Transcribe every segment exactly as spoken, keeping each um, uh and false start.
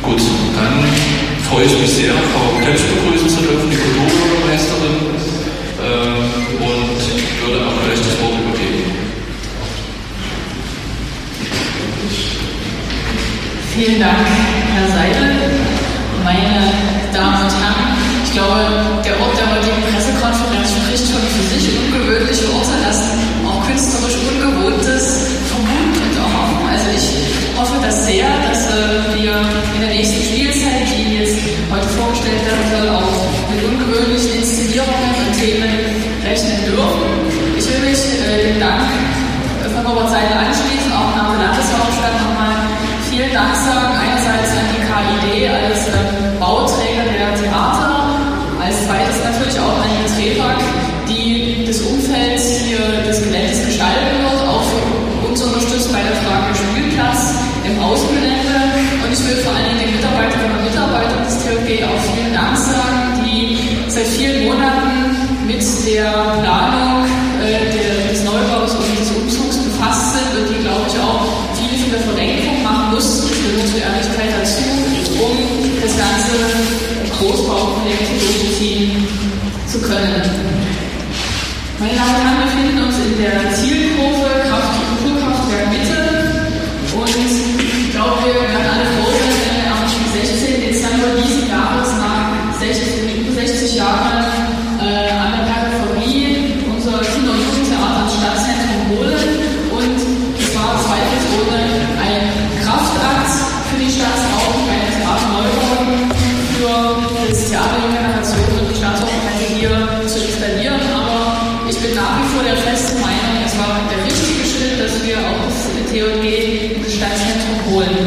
Gut, dann freue ich mich sehr, Frau Klepsch begrüßen zu dürfen, die Kulturbürgermeisterin, äh, und würde auch gleich das Wort übergeben. Vielen Dank, Herr Seidel, meine Damen und Herren. Ich glaube, der Ort der heutigen Pressekonferenz spricht schon für sich. Ungewöhnliche Orte lassen auch künstlerisch Ungewohntes vermuten und auch hoffen. Also ich hoffe das sehr, dass äh, wir in der nächsten Spielzeit, die jetzt heute vorgestellt werden soll, auch mit ungewöhnlichen Inszenierungen und Themen rechnen dürfen. Ich will mich äh, dem Dank von Robert Seidel anschließen, auch nach der Landeshauptstadt nochmal vielen Dank sagen. Einerseits an die K I D als äh, Bauträger der Theater, als zweites natürlich auch an die Trefag, die das Umfeld hier des Geländes gestalten wird, auch für uns unterstützt bei der Frage Spielplatz im Außengelände. Und ich will vor allem den Mitarbeiterinnen und Mitarbeitern des T J G auch vielen Dank sagen, die seit vielen Monaten mit der Planung äh, der, des Neubaus und des Umzugs befasst sind und die, glaube ich, auch viele, viele Verrenkungen machen mussten, das gehört zur Ehrlichkeit dazu, um das ganze Großbauprojekt durchziehen zu können. Meine Damen und Herren, wir befinden uns in der Zielkurve Kraft Kulturkraftwerk Mitte und ich glaube, wir werden alle froh sein, wenn wir am sechzehnten Dezember diesen Jahres nach sechzig Jahren äh, an der Peripherie unser Kinder- und Jugendtheater ins Stadtzentrum holen und es war zweifelsohne ein Kraftakt für die Stadt, auch ein Theaterneubau für das Theater der Generation und die Staatsoperette hier zu installieren, aber ich bin nach wie vor der festen Meinung, es war der richtige Schritt, dass wir auch das T J G in das Stadtzentrum holen.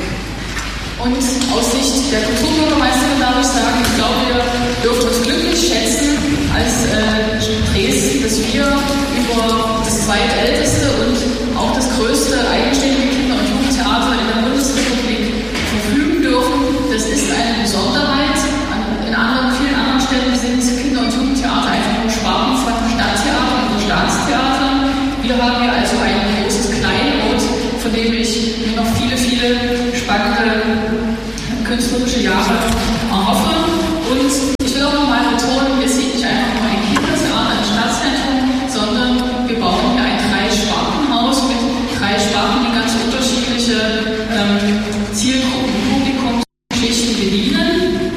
Und aus Sicht der Kulturbürgermeisterin darf ich sagen, ich glaube, wir dürfen uns glücklich schätzen als äh, Dresden, dass wir über das zweitälteste und auch das größte eigenständige Kinder- und Jugendtheater in der Bundesrepublik verfügen dürfen. Das ist eine Besonderheit. In anderen, vielen anderen Städten sind Kinder- und Jugendtheater einfach nur Sparten von Stadttheatern und Staatstheatern. Wir haben hier also ein großes Kleinod, von dem ich mir noch viele, viele spannende künstlerische Jahre erhoffe. Und ich will auch nochmal betonen, wir sind nicht einfach nur ein Kindertheater im Stadtzentrum, sondern wir bauen hier ein Drei-Sparten-Haus mit drei Sparten, die ganz unterschiedliche ähm, Zielgruppen, Publikumsschichten bedienen.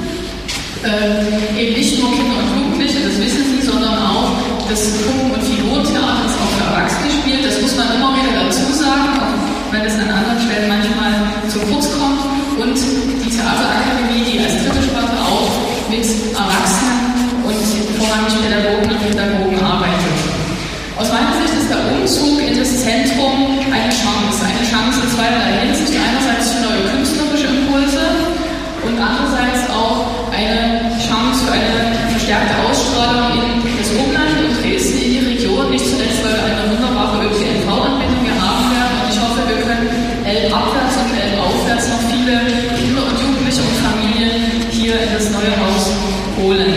Ähm, eben nicht nur Kinder und Jugendliche, das wissen Sie, sondern auch das Puppen- und Figurentheater, das auch für Erwachsene spielt. Das muss man immer wieder dazu sagen, auch wenn es an anderen Stellen manchmal zu kurz kommt. Und die Theaterakademie, die als dritte Sparte auch mit Erwachsenen und vorrangig Pädagogen und Pädagogen arbeitet. Aus meiner Sicht ist der Umzug in das Zentrum eine Chance. Eine Chance in zweierlei Hinsicht. Einerseits für neue künstlerische Impulse und andererseits auch eine Chance für eine verstärkte Ausstrahlung in das Umland, in Dresden, in die Region. Nicht zuletzt, weil wir eine wunderbare Ö P N V-Anbindung hier haben werden. Und ich hoffe, wir können elbabwärts und elbaufwärts noch viele Kinder und Jugendliche und Familien hier in das neue Haus holen.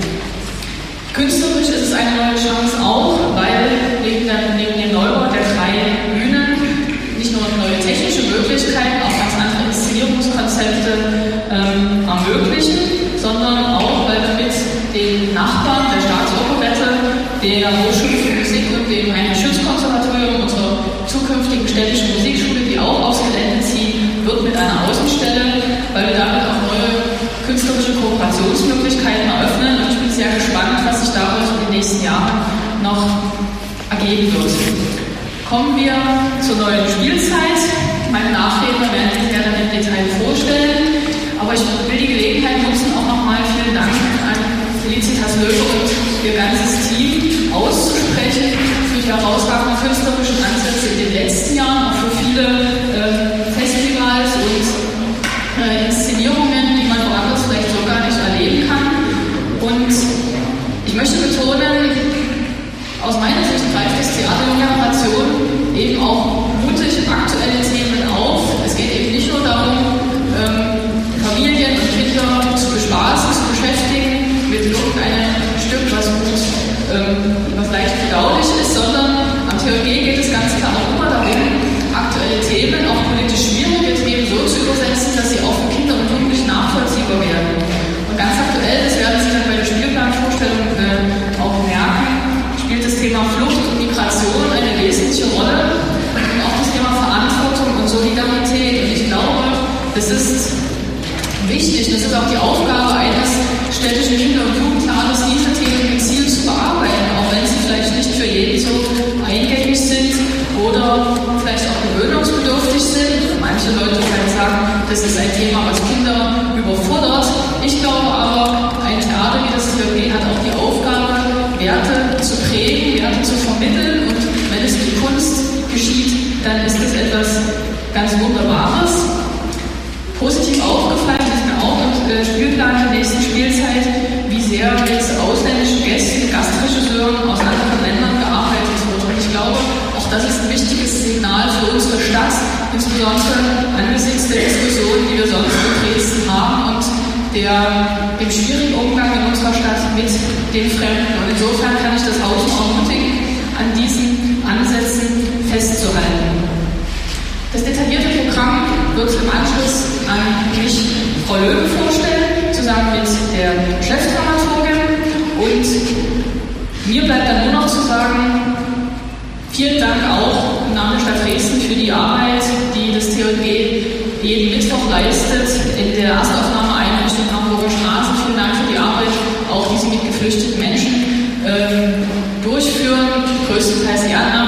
Künstlerisch ist es eine neue Chance auch, weil neben, der, neben dem Neubau der drei Bühnen nicht nur neue technische Möglichkeiten, auch ganz andere Inszenierungskonzepte ähm, ermöglichen, sondern auch, weil wir mit den Nachbarn der Staatsoperette, der Hochschule für Musik und dem Heinrich-Schütz-Konservatorium, unserer zukünftigen städtischen Musikschule, die auch aufs Gelände ziehen wird mit einer Außenstelle, weil wir damit auch neue künstlerische Kooperationsmöglichkeiten eröffnen. Und ich bin sehr gespannt, was sich daraus in den nächsten Jahren noch ergeben wird. Kommen wir zur neuen Spielzeit. Meine Nachredner werden sich gerne im Detail vorstellen. Aber ich will die Gelegenheit nutzen, auch nochmal vielen Dank an Felicitas Löwe und ihr ganzes Team auszusprechen für die herausragenden künstlerischen Ansätze in den letzten Jahren, auch für viele äh, Festivals und äh, Inszenierungen, die man woanders vielleicht so gar nicht erleben kann. Und ich möchte betonen, aus meiner Sicht greift das Theater der Generation eben auch mutig aktuelle Themen auf. Es geht eben nicht nur darum, ähm, Familien und Kinder zu bespaßen, zu beschäftigen mit irgendeinem Stück, was gut, ähm, was leicht verdaulich ist, sondern am T J G geht es ganz klar auch immer darum, aktuelle Themen, auch politisch schwierige Themen so zu übersetzen, dass sie auch für Kinder und Jugendliche es ist wichtig, das ist auch die Aufgabe eines städtischen Kinder- und Jugendplanes, diese Themen gezielt zu bearbeiten, auch wenn sie vielleicht nicht für jeden so eingängig sind oder vielleicht auch gewöhnungsbedürftig sind. Manche Leute können sagen, das ist ein Thema, was Kinder überfordert. Ich glaube aber, ein Theater wie das T J G hat auch die Aufgabe, Werte zu prägen, Werte zu vermitteln, und wenn es durch Kunst geschieht, dann ist das etwas ganz Wunderbares. Positiv aufgefallen ist mir auch im äh, Spielplan der nächsten Spielzeit, wie sehr mit ausländischen Gästen, Gastregisseuren aus anderen Ländern gearbeitet wird. Und ich glaube, auch das ist ein wichtiges Signal für unsere Stadt, insbesondere angesichts der Diskussionen, die wir sonst in Dresden haben und der, dem schwierigen Umgang in unserer Stadt mit den Fremden. Und insofern kann ich das Haus ermutigen, an diesen Ansätzen festzuhalten. Das detaillierte Programm wird im Anschluss an mich Frau Löwe vorstellen, zusammen mit der Chefdramaturgin. Und mir bleibt dann nur noch zu sagen, vielen Dank auch im Namen der Stadt Dresden für die Arbeit, die das T J G jeden Mittwoch leistet in der Erstaufnahmeeinrichtung Hamburger Straße. Vielen Dank für die Arbeit, auch die Sie mit geflüchteten Menschen ähm, durchführen, größtenteils die Annahme